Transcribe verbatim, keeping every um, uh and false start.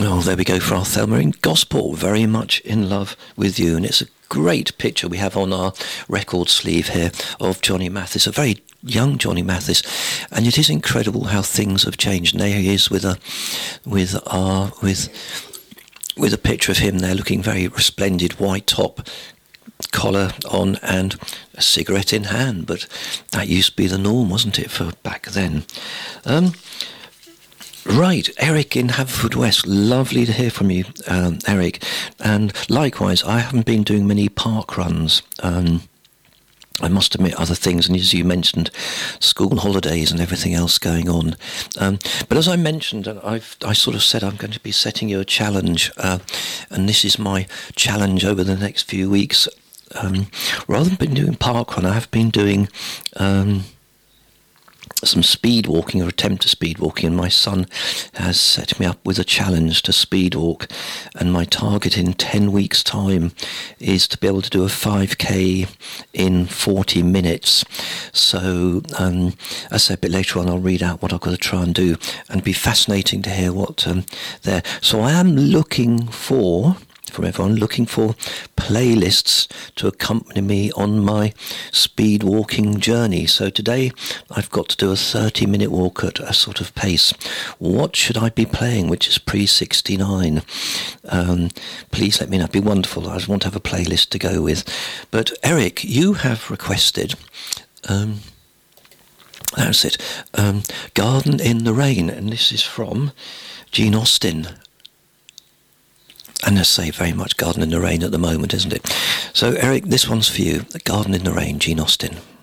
Oh, there we go for our Thelma in Gosport. Very much in love with you. And it's a great picture we have on our record sleeve here of Johnny Mathis, a very young Johnny Mathis. And it is incredible how things have changed. And there he is with a, with our, with, with a picture of him there looking very resplendent, white top, collar on and a cigarette in hand. But that used to be the norm, wasn't it, for back then? Um, Right, Eric in Haverfordwest, lovely to hear from you, um, Eric. And likewise, I haven't been doing many park runs. Um, I must admit other things, and as you mentioned, school holidays and everything else going on. Um, but as I mentioned, I've I sort of said I'm going to be setting you a challenge, uh, and this is my challenge over the next few weeks. Um, rather than been doing park run, I have been doing Um, some speed walking or attempt to speed walking, and my son has set me up with a challenge to speed walk, and my target in ten weeks time is to be able to do a five k in forty minutes. So um, as I said, a bit later on I'll read out what I've got to try and do, and it'd be fascinating to hear what um, there. So I am looking for from everyone looking for playlists to accompany me on my speed walking journey. So today I've got to do a thirty minute walk at a sort of pace. What should I be playing, which is pre sixty-nine? Um, please let me know. It'd be wonderful. I just want to have a playlist to go with. But Eric, you have requested um, that's it um, Garden in the Rain, and this is from Gene Austin. And I say very much Garden in the Rain at the moment, isn't it? So, Eric, this one's for you. Garden in the Rain, Gene Austin.